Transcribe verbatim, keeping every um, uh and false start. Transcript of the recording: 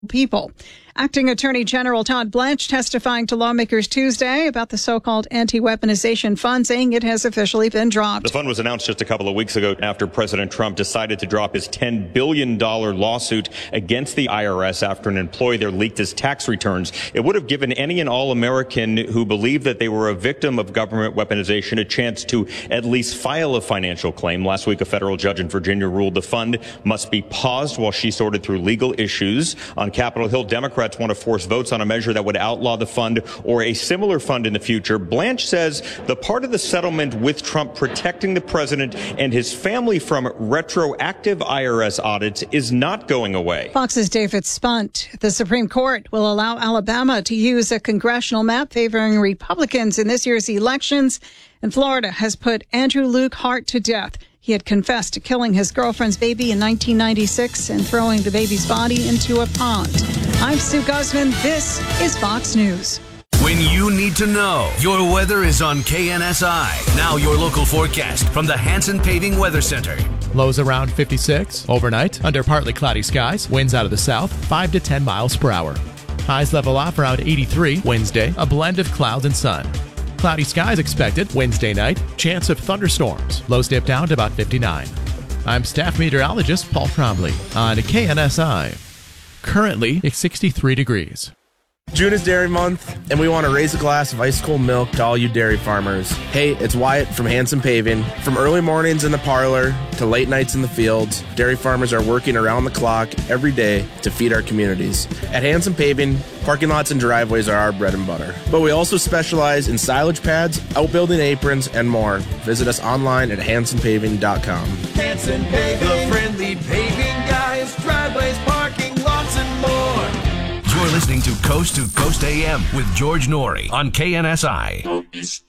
people. Acting Attorney General Todd Blanche testifying to lawmakers Tuesday about the so-called anti-weaponization fund, saying it has officially been dropped. The fund was announced just a couple of weeks ago after President Trump decided to drop his ten billion dollars lawsuit against the I R S after an employee there leaked his tax returns. It would have given any and all American who believed that they were a victim of government weaponization a chance to at least file a financial claim. Last week, a federal judge in Virginia ruled the fund must be paused while she sorted through legal issues. On Capitol Hill, Democrats want to force votes on a measure that would outlaw the fund or a similar fund in the future. Blanche says the part of the settlement with Trump protecting the president and his family from retroactive I R S audits is not going away. Fox's David Spunt. The Supreme Court will allow Alabama to use a congressional map favoring Republicans in this year's elections, and Florida has put Andrew Luke Hart to death. He had confessed to killing his girlfriend's baby in nineteen ninety-six and throwing the baby's body into a pond. I'm Sue Guzman. This is Fox News. When you need to know, your weather is on K N S I. Now your local forecast from the Hanson Paving Weather Center. Lows around fifty-six. Overnight, under partly cloudy skies. Winds out of the south, five to ten miles per hour. Highs level off around eighty-three. Wednesday, a blend of clouds and sun. Cloudy skies expected Wednesday night. Chance of thunderstorms. Lows dip down to about fifty-nine. I'm staff meteorologist Paul Trombley on K N S I. Currently, it's sixty-three degrees. June is Dairy Month, and we want to raise a glass of ice-cold milk to all you dairy farmers. Hey, it's Wyatt from Hanson Paving. From early mornings in the parlor to late nights in the fields, dairy farmers are working around the clock every day to feed our communities. At Hanson Paving, parking lots and driveways are our bread and butter. But we also specialize in silage pads, outbuilding aprons, and more. Visit us online at hanson paving dot com. Hanson Paving, the friendly paving guys, driveways, parking lots, and more. You're listening to Coast to Coast A M with George Norrie on K N S I.